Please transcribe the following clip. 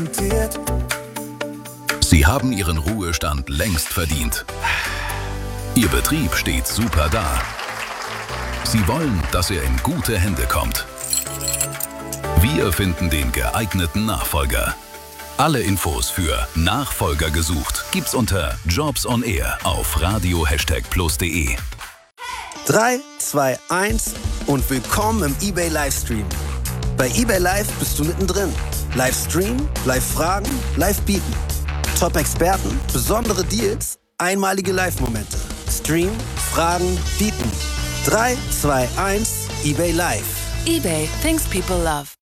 Sie haben Ihren Ruhestand längst verdient. Ihr Betrieb steht super da. Sie wollen, dass er in gute Hände kommt. Wir finden den geeigneten Nachfolger. Alle Infos für Nachfolger gesucht gibt's unter Jobs on Air auf radio++de. 3, 2, 1 und willkommen im eBay Livestream. Bei eBay Live bist du mittendrin. Live streamen, live fragen, live bieten. Top-Experten, besondere Deals, einmalige Live-Momente. Stream, fragen, bieten. 3, 2, 1, eBay Live. eBay, things people love.